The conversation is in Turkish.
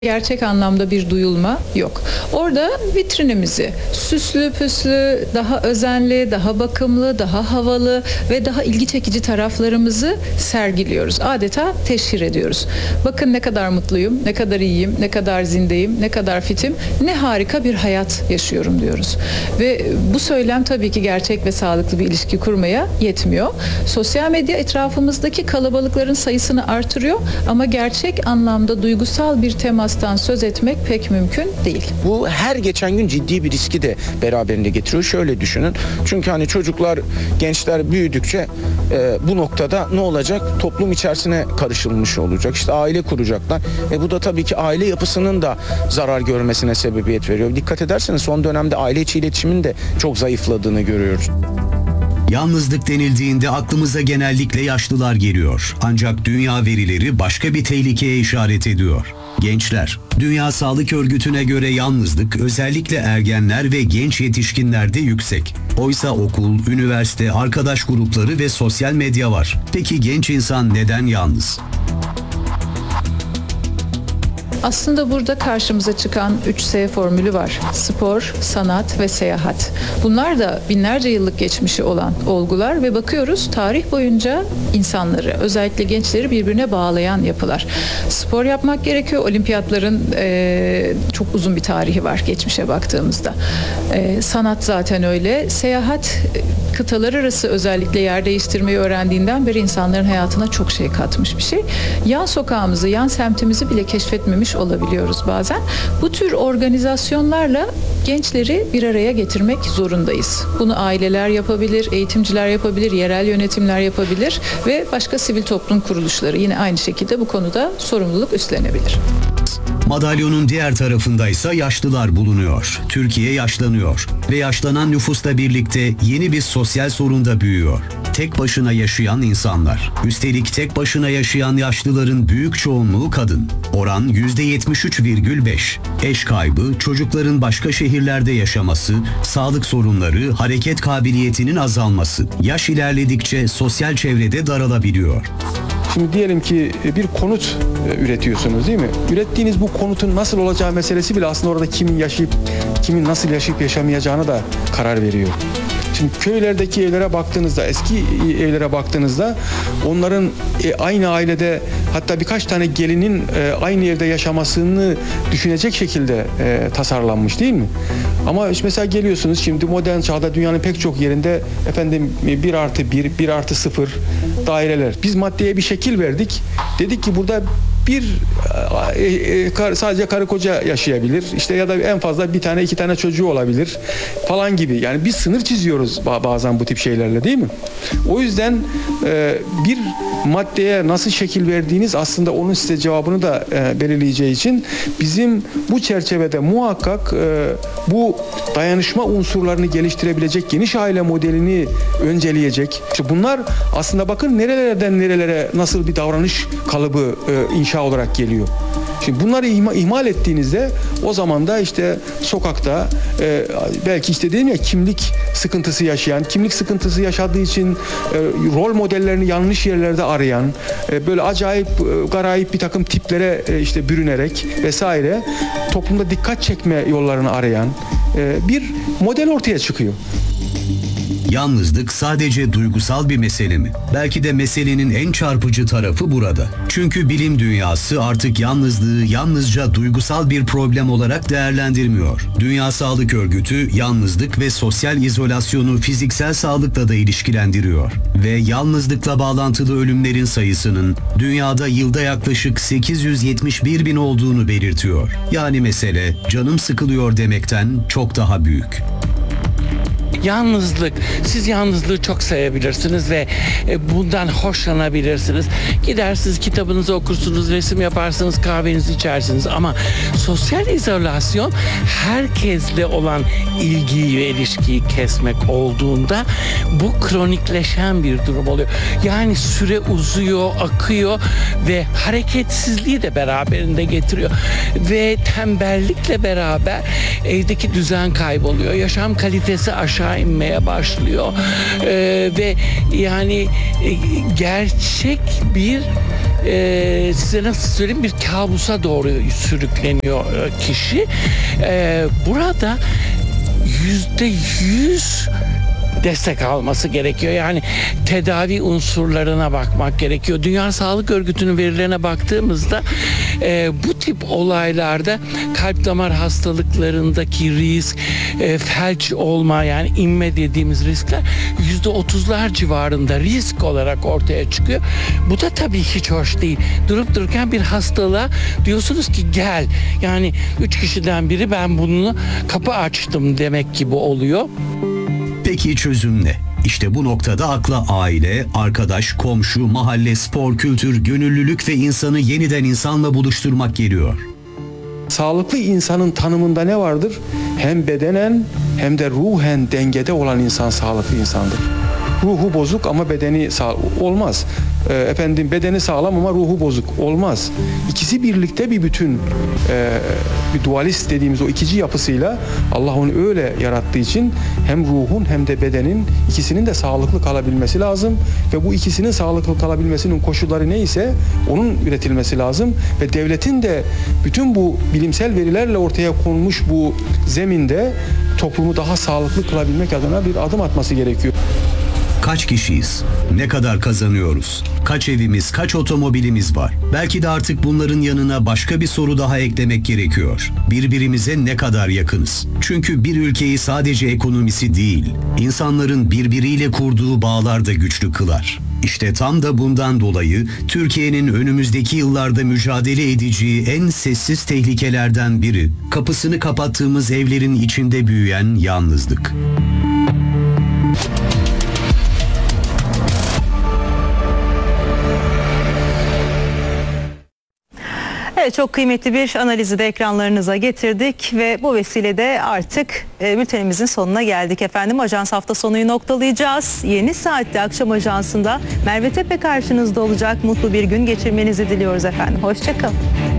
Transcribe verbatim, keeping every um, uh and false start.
Gerçek anlamda bir duyulma yok. Orada vitrinimizi süslü püslü, daha özenli, daha bakımlı, daha havalı ve daha ilgi çekici taraflarımızı sergiliyoruz. Adeta teşhir ediyoruz. Bakın ne kadar mutluyum, ne kadar iyiyim, ne kadar zindeyim, ne kadar fitim, ne harika bir hayat yaşıyorum diyoruz. Ve bu söylem tabii ki gerçek ve sağlıklı bir ilişki kurmaya yetmiyor. Sosyal medya etrafımızdaki kalabalıkların sayısını artırıyor ama gerçek anlamda duygusal bir temas söz etmek pek mümkün değil. Bu her geçen gün ciddi bir riski de beraberinde getiriyor. Şöyle düşünün. Çünkü hani çocuklar, gençler büyüdükçe e, bu noktada ne olacak? Toplum içerisine karışılmış olacak. İşte aile kuracaklar. E bu da tabii ki aile yapısının da zarar görmesine sebebiyet veriyor. Dikkat ederseniz son dönemde aile içi iletişimin de çok zayıfladığını görüyoruz. Yalnızlık denildiğinde aklımıza genellikle yaşlılar geliyor. Ancak dünya verileri başka bir tehlikeye işaret ediyor. Gençler. Dünya Sağlık Örgütü'ne göre yalnızlık özellikle ergenler ve genç yetişkinlerde yüksek. Oysa okul, üniversite, arkadaş grupları ve sosyal medya var. Peki genç insan neden yalnız? Aslında burada karşımıza çıkan üç S formülü var. Spor, sanat ve seyahat. Bunlar da binlerce yıllık geçmişi olan olgular ve bakıyoruz tarih boyunca insanları, özellikle gençleri birbirine bağlayan yapılar. Spor yapmak gerekiyor. Olimpiyatların e, çok uzun bir tarihi var geçmişe baktığımızda. E, sanat zaten öyle. Seyahat, kıtalar arası özellikle yer değiştirmeyi öğrendiğinden beri insanların hayatına çok şey katmış bir şey. Yan sokağımızı, yan semtimizi bile keşfetmemiş olabiliyoruz bazen. Bu tür organizasyonlarla gençleri bir araya getirmek zorundayız. Bunu aileler yapabilir, eğitimciler yapabilir, yerel yönetimler yapabilir ve başka sivil toplum kuruluşları yine aynı şekilde bu konuda sorumluluk üstlenebilir. Madalyonun diğer tarafındaysa yaşlılar bulunuyor. Türkiye yaşlanıyor ve yaşlanan nüfusla birlikte yeni bir sosyal sorun da büyüyor. Tek başına yaşayan insanlar. Üstelik tek başına yaşayan yaşlıların büyük çoğunluğu kadın. Oran yüzde yetmiş üç virgül beş. Eş kaybı, çocukların başka şehirlerde yaşaması, sağlık sorunları, hareket kabiliyetinin azalması. Yaş ilerledikçe sosyal çevrede daralabiliyor. Şimdi diyelim ki bir konut üretiyorsunuz değil mi? Ürettiğiniz bu konutun nasıl olacağı meselesi bile aslında orada kimin yaşayıp, kimin nasıl yaşayıp yaşamayacağına da karar veriyor. Şimdi köylerdeki evlere baktığınızda, eski evlere baktığınızda onların aynı ailede hatta birkaç tane gelinin aynı evde yaşamasını düşünecek şekilde tasarlanmış değil mi? Ama mesela geliyorsunuz şimdi modern çağda dünyanın pek çok yerinde efendim bir artı bir, bir artı sıfır daireler. Biz maddeye bir şekil verdik. Dedik ki burada bir e, e, sadece karı koca yaşayabilir. İşte ya da en fazla bir tane iki tane çocuğu olabilir falan gibi. Yani biz sınır çiziyoruz bazen bu tip şeylerle değil mi? O yüzden e, bir maddeye nasıl şekil verdiğiniz aslında onun size cevabını da e, belirleyeceği için bizim bu çerçevede muhakkak e, bu dayanışma unsurlarını geliştirebilecek geniş aile modelini önceleyecek. İşte bunlar aslında bakın nerelerden nerelere nasıl bir davranış kalıbı e, inşa olarak geliyor. Şimdi bunları ihma, ihmal ettiğinizde o zaman da işte sokakta e, belki işte dedim ya kimlik sıkıntısı yaşayan, kimlik sıkıntısı yaşadığı için e, rol modellerini yanlış yerlerde arayan, e, böyle acayip e, garayip bir takım tiplere e, işte bürünerek vesaire toplumda dikkat çekme yollarını arayan e, bir model ortaya çıkıyor. Yalnızlık sadece duygusal bir mesele mi? Belki de meselenin en çarpıcı tarafı burada. Çünkü bilim dünyası artık yalnızlığı yalnızca duygusal bir problem olarak değerlendirmiyor. Dünya Sağlık Örgütü yalnızlık ve sosyal izolasyonu fiziksel sağlıkla da ilişkilendiriyor. Ve yalnızlıkla bağlantılı ölümlerin sayısının dünyada yılda yaklaşık sekiz yüz yetmiş bir bin olduğunu belirtiyor. Yani mesele canım sıkılıyor demekten çok daha büyük. Yalnızlık, siz yalnızlığı çok sevebilirsiniz ve bundan hoşlanabilirsiniz. Gidersiniz, kitabınızı okursunuz, resim yaparsınız, kahvenizi içersiniz ama sosyal izolasyon herkesle olan ilgiyi ve ilişkiyi kesmek olduğunda bu kronikleşen bir durum oluyor. Yani süre uzuyor, akıyor ve hareketsizliği de beraberinde getiriyor ve tembellikle beraber evdeki düzen kayboluyor. Yaşam kalitesi aşağı inmeye başlıyor ee, ve yani e, gerçek bir e, size nasıl söyleyeyim, bir kabusa doğru sürükleniyor e, kişi. E, burada yüzde yüz destek alması gerekiyor. Yani tedavi unsurlarına bakmak gerekiyor. Dünya Sağlık Örgütü'nün verilerine baktığımızda e, bu tip olaylarda kalp damar hastalıklarındaki risk, e, felç olma, yani inme dediğimiz riskler yüzde otuzlar civarında risk olarak ortaya çıkıyor. Bu da tabii hiç hoş değil. Durup dururken bir hastalığa diyorsunuz ki gel. Yani üç kişiden biri ben bunu kapı açtım demek gibi oluyor. Peki çözüm ne? İşte bu noktada akla aile, arkadaş, komşu, mahalle, spor, kültür, gönüllülük ve insanı yeniden insanla buluşturmak geliyor. Sağlıklı insanın tanımında ne vardır? Hem bedenen hem de ruhen dengede olan insan sağlıklı insandır. Ruhu bozuk ama bedeni sağ olmaz. E, efendim bedeni sağlam ama ruhu bozuk olmaz. İkisi birlikte bir bütün, e, bir dualist dediğimiz o ikici yapısıyla Allah onu öyle yarattığı için hem ruhun hem de bedenin ikisinin de sağlıklı kalabilmesi lazım ve bu ikisinin sağlıklı kalabilmesinin koşulları neyse onun üretilmesi lazım ve devletin de bütün bu bilimsel verilerle ortaya konmuş bu zeminde toplumu daha sağlıklı kılabilmek adına bir adım atması gerekiyor. Kaç kişiyiz? Ne kadar kazanıyoruz? Kaç evimiz, kaç otomobilimiz var? Belki de artık bunların yanına başka bir soru daha eklemek gerekiyor. Birbirimize ne kadar yakınız? Çünkü bir ülkeyi sadece ekonomisi değil, insanların birbiriyle kurduğu bağlar da güçlü kılar. İşte tam da bundan dolayı Türkiye'nin önümüzdeki yıllarda mücadele edeceği en sessiz tehlikelerden biri, kapısını kapattığımız evlerin içinde büyüyen yalnızlık. Evet, çok kıymetli bir analizi de ekranlarınıza getirdik ve bu vesilede artık e, bültenimizin sonuna geldik efendim. Ajans hafta sonuyu noktalayacağız. Yeni saatte akşam ajansında Merve Tepe karşınızda olacak. Mutlu bir gün geçirmenizi diliyoruz efendim. Hoşça kalın.